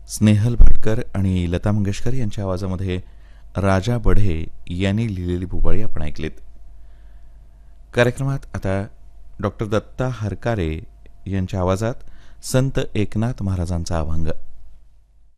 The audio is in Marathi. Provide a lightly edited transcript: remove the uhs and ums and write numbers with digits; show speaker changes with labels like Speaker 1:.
Speaker 1: स्नेहल भाटकर आणि लता मंगेशकर यांच्या आवाजामध्ये राजा बढे यांनी लिहिलेली भूपाळी आपण ऐकलीत. कार्यक्रमात आता डॉक्टर दत्ता हरकारे यांच्या आवाजात संत एकनाथ महाराजांचा अभंग.